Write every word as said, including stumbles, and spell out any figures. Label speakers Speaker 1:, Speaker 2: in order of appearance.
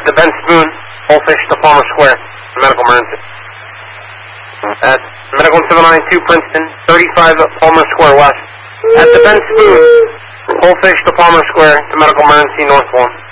Speaker 1: the Ben Spoon, Bullfish to Palmer Square, medical emergency. At medical seven nine two Princeton, thirty-five Palmer Square West. At the Ben Spoon, Bullfish to Palmer Square to medical emergency north one.